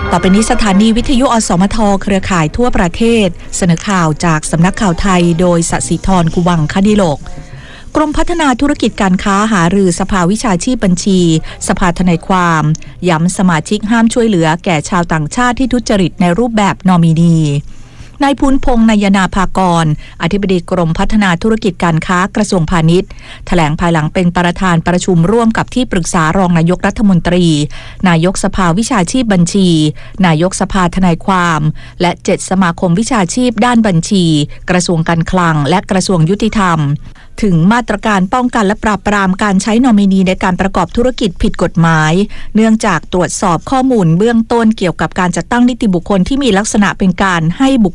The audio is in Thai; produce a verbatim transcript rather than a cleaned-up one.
ต่อไปนี้สถานีวิทยุอสมทเครือข่ายทั่วประเทศเสนอข่าวจากสำนักข่าวไทยโดยสศิธรกุวังคดิโลกกรมพัฒนาธุรกิจการค้าหารือสภาวิชาชีพบัญชีสภาทนายความย้ำสมาชิกห้ามช่วยเหลือแก่ชาวต่างชาติที่ทุจริตในรูปแบบนอมินีนายพูนพงษ์นายนาภากรอธิบดีกรมพัฒนาธุรกิจการค้ากระทรวงพาณิชย์แถลงภายหลังเป็นประธานประชุมร่วมกับที่ปรึกษารองนายกรัฐมนตรีนายกสภาวิชาชีพบัญชีนายกสภาทนายความและเจ็ดสมาคมวิชาชีพด้านบัญชีกระทรวงการคลังและกระทรวงยุติธรรมถึงมาตรการป้องกันและปราบปรามการใช้นอมินีในการประกอบธุรกิจผิดกฎหมายเนื่องจากตรวจสอบข้อมูลเบื้องต้นเกี่ยวกับการจัดตั้งนิติบุคคลที่มีลักษณะเป็นการให้บุค